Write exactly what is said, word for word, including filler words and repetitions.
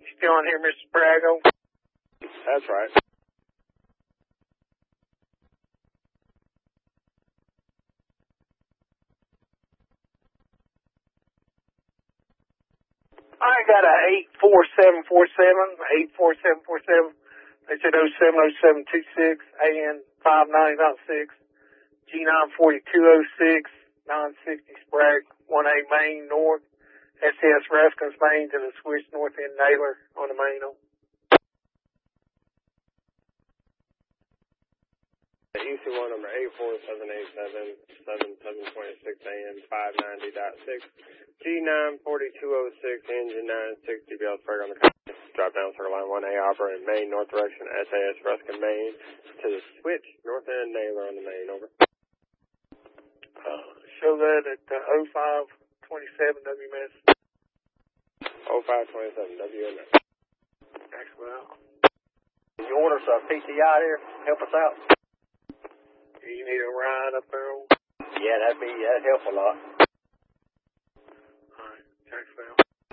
Still on here, Mister Sprago? That's right. I got a eight four seven four seven, eight four seven four seven. They said oh seven oh seven two six, A N five nine oh six, G nine forty-two oh six, nine sixty Sprague, one A Main North, S C S Rescans Main to the switch north end Naylor on the main. E C one number eight four seven eight seven, seven seven two six, A M five ninety point six, G nine forty-two oh six, engine nine sixty, Bellsburg on the coast. Drop down circle line one A, operating main, north direction, S A S Ruskin Main, to the switch, north end Naylor on the main, over. Uh, show that at uh, oh five twenty-seven W M S. oh five twenty-seven W M S. Excellent. You order some P T I here? Help us out. You need a ride up there? Yeah, that'd be, that'd help a lot.